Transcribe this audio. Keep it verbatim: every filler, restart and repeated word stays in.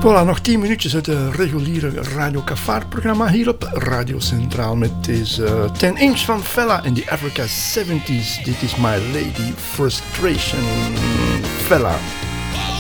Voilà, nog tien minuutjes uit het reguliere Radio Cafard-programma hier op Radio Centraal met deze ten inch van Fela in the Africa seventies. Dit is My Lady Frustration. Fela.